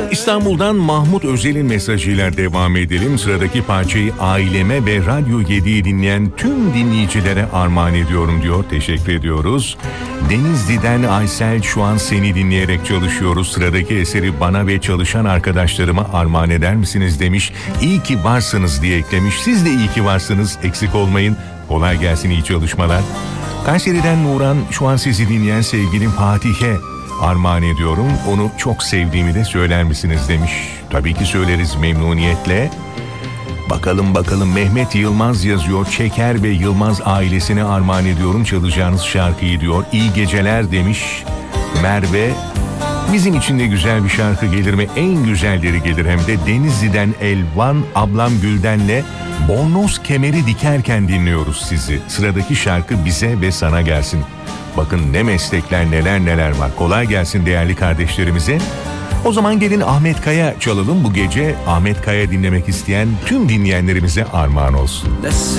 İstanbul'dan Mahmut Özel'in mesajıyla devam edelim. Sıradaki parçayı aileme ve Radyo 7'yi dinleyen tüm dinleyicilere armağan ediyorum diyor. Teşekkür ediyoruz. Denizli'den Aysel, şu an seni dinleyerek çalışıyoruz. Sıradaki eseri bana ve çalışan arkadaşlarıma armağan eder misiniz demiş. İyi ki varsınız diye eklemiş. Siz de iyi ki varsınız. Eksik olmayın. Kolay gelsin, iyi çalışmalar. Kayseri'den Nuran, şu an sizi dinleyen sevgilim Fatih'e armağan ediyorum. Onu çok sevdiğimi de söyler misiniz demiş. Tabii ki söyleriz memnuniyetle. Bakalım Mehmet Yılmaz yazıyor. Çeker ve Yılmaz ailesine armağan ediyorum çalacağınız şarkıyı diyor. İyi geceler demiş Merve. Bizim için de güzel bir şarkı gelir mi? En güzelleri gelir hem de. Denizli'den Elvan, ablam Gülden'le bornoz kemeri dikerken dinliyoruz sizi. Sıradaki şarkı bize ve sana gelsin. Bakın ne meslekler, neler var. Kolay gelsin değerli kardeşlerimize. O zaman gelin Ahmet Kaya çalalım bu gece. Ahmet Kaya dinlemek isteyen tüm dinleyenlerimize armağan olsun.